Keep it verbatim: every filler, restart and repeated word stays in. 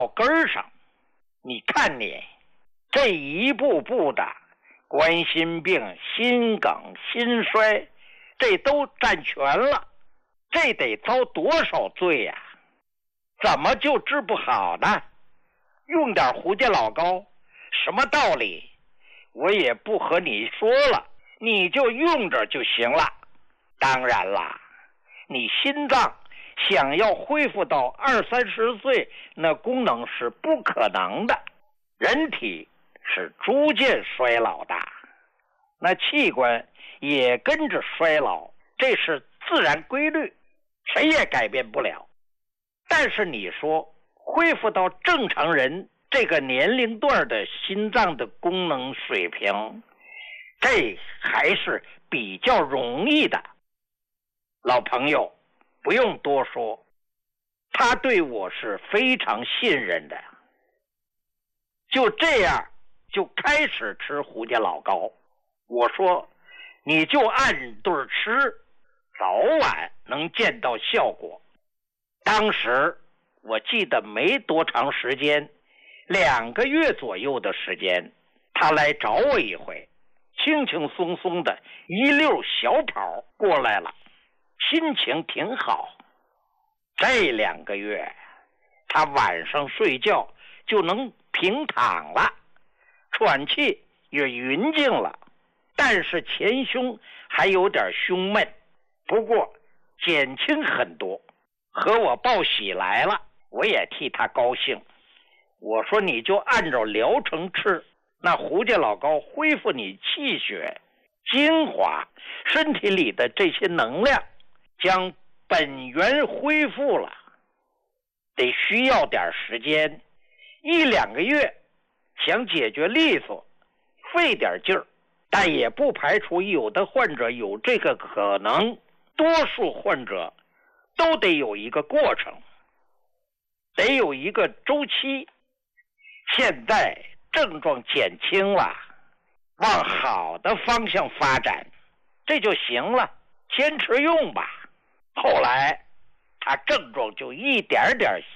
根儿上。你看你这一步步的冠心病、心梗、心衰，这都占全了，这得遭多少罪呀、啊？怎么就治不好呢？用点胡家老膏，什么道理？我也不和你说了，你就用着就行了。当然啦，你心脏想要恢复到二三十岁，那功能是不可能的。人体是逐渐衰老的，那器官也跟着衰老，这是自然规律，谁也改变不了。但是你说恢复到正常人这个年龄段的心脏的功能水平，这还是比较容易的。老朋友不用多说，他对我是非常信任的。就这样就开始吃胡家老膏，我说你就按对吃，早晚能见到效果。当时我记得没多长时间，两个月左右的时间，他来找我一回，轻轻松松的一溜小跑过来了，心情挺好。这两个月他晚上睡觉就能平躺了，喘气也匀净了，但是前胸还有点胸闷，不过减轻很多，和我报喜来了，我也替他高兴。我说你就按照疗程吃，那胡家老膏恢复你气血精华，身体里的这些能量将本源恢复了，得需要点时间，一两个月想解决利索，费点劲儿，但也不排除有的患者有这个可能，多数患者都得有一个过程，得有一个周期。现在症状减轻了，往好的方向发展，这就行了，坚持用吧。后来他症状就一点点